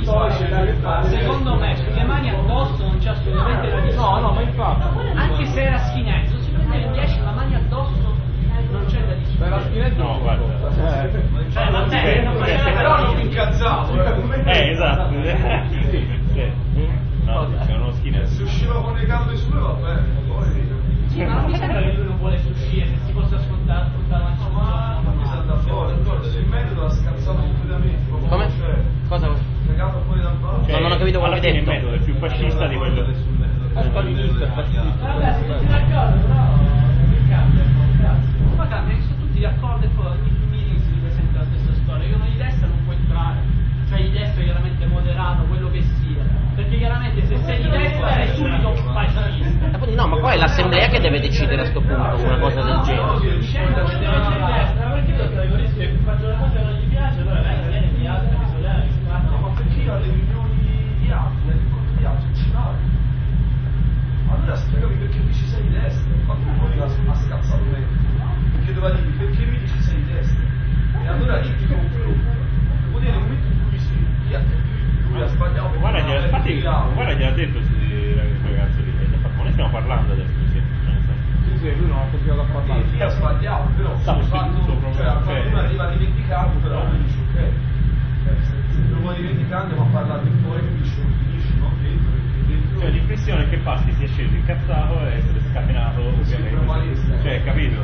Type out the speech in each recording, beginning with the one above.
secondo me sulle mani addosso non c'è assolutamente la discussione. No, ma infatti. Anche se era skinhead, si prendeva in 10 la mani addosso non c'è da discutere. Per la skinhead no, guarda. Cioè, ma te non però non incazzato. Esatto. No, è uno skinhead. Se usciva con le gambe sulle va bene, poi... Sì, ma non mi sembra che lui non vuole uscire, se si possa ascoltare una ma mi sa da fuori, il metodo l'ha scazzato completamente. Come? Cosa? Legato fuori dal bar. Cioè, non ho capito quello che hai detto. Il metodo è più fascista di quello. Stalinista, fascista. Vabbè, se tutti d'accordo, però che cambia? Ma cambia, sono tutti d'accordo e poi ogni meeting si ripresenta la stessa storia. Io non di destra non può entrare, cioè di destra è chiaramente moderato, quello che sia. Perché chiaramente se sei di destra sei subito fascista. No, ma poi è l'assemblea che deve decidere a sto punto una cosa del genere. Dicendo che deve essere di destra, perché io categorisco che faccio una cosa che non gli piace, allora viene di altra che solleva, Ma perché io alle riunioni di altri, alle incontri di altri ci vado? Allora spiegami perché dici sei di destra, infatti poi ha scazzato me. Perché doveva dirmi perché mi dici sei di destra? E allora lì ti confronto. Vuol dire nel momento in cui lui ha sbagliato. Guarda, gliel'ha detto quel ragazzo lì, ma noi stiamo parlando adesso. Sì, lui non ha continuato a parlare. Sì, ha sbagliato, però Sta qualcuno arriva a dimenticarlo, però lui dice ok. Se lo vuoi dimenticare andiamo a parlare fuori, mi dice non finisci, non dentro, perché dentro. Cioè l'impressione è che Passi sia sceso incazzato e si è scatenato ovviamente. Cioè, capito?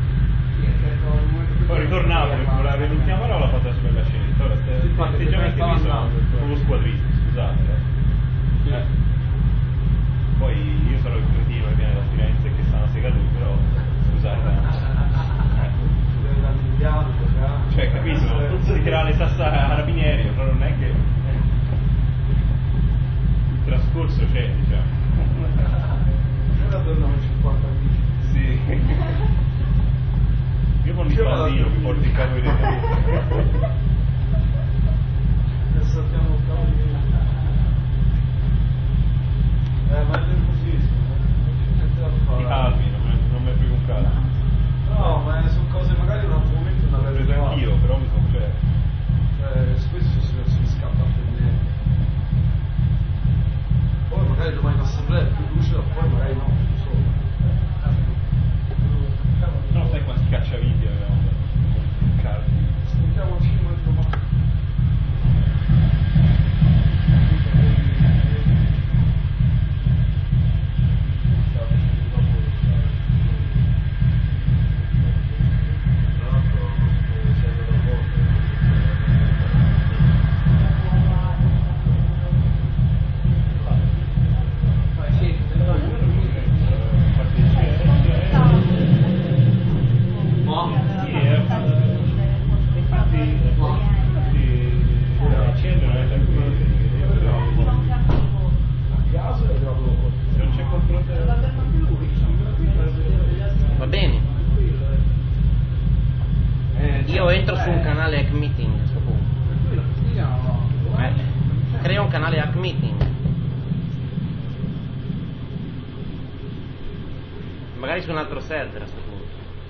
Poi è ritornato per volare l'ultima parola, ha fatto la sua bella scenetta. Ora questi atteggiamenti qui sono proprio squadristi, scusate. Poi io sarò il cretino che viene da Firenze e che sta una sega lui, però scusate. Cioè, capito? Si tira le sasse a carabinieri, però non è che il trascorso c'è, diciamo. Ora torniamo 50 anni. Sì. Io con il bambino mi porto il capo di Adesso sappiamo il cavolo di ma è nervosissimo, Ti calmi, non mi frega un cazzo. No, ma sono cose magari in un altro momento non avrei Preso anch'io, però mi sono spesso si scappa a prendere. Poi magari domani in assemblea è più lucido, poi magari no, non so. No, sai quanti cacciaviti avevamo? Aspettiamo 5 domani. Va bene. Io entro su un canale Hack Meeting a questo punto. Creo un canale Hack Meeting. Magari su un altro server a questo punto.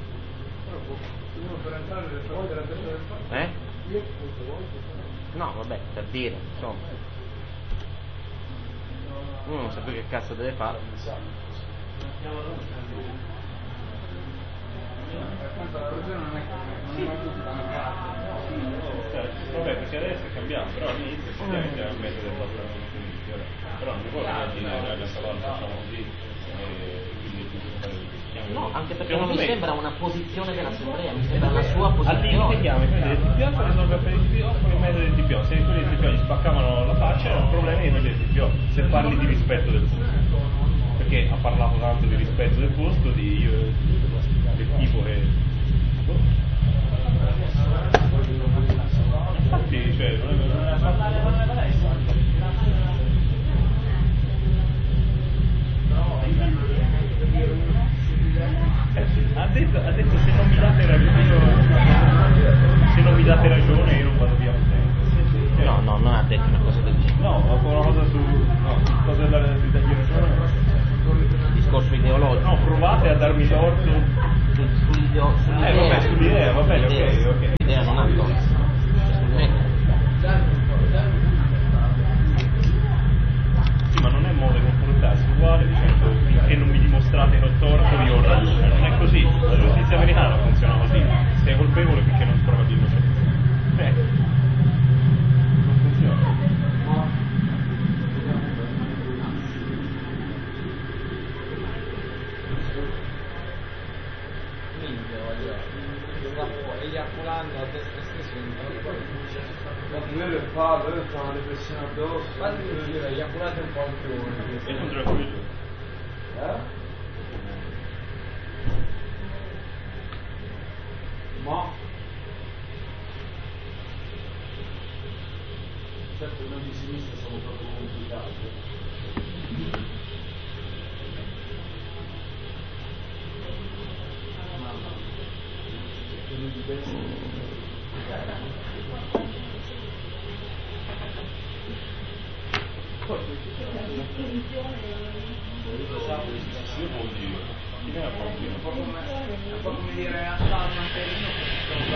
No, vabbè, per dire, insomma. Uno non sa più che cazzo deve fare. Vabbè, perché adesso cambiamo, però all'inizio effettivamente era un metodo abbastanza giusto. Però non mi può immaginare la volta facciamo così. No, anche perché non mi sembra una posizione dell'assemblea, mi sembra la sua posizione. Al limite chiami quelli del TPO per risolvere per il TPO con il metodo del TPO. Se quelli del TPO gli spaccavano la faccia erano problemi di quelli del TPO. Se parli di rispetto del posto, perché ha parlato tanto di rispetto del posto, del tipo che infatti, cioè, ha detto se non mi date ragione io non vado via con te. No, non ha detto una cosa del genere. No, ma una cosa su cosa di dargli ragione. Discorso ideologico. No, provate a darmi torto sull'idea. Vabbè, sull'idea eiaculando a destra e a sinistra, Ma quello è palo, c'ha una depressione addosso. infatti devo dire, eiaculate un po' in più. E non tranquillo. Ma certo noi di sinistra siamo proprio complicati. Quelli di destra. Io buon giro. Chi me la fa un giro? È un po' come dire a Salman Perino che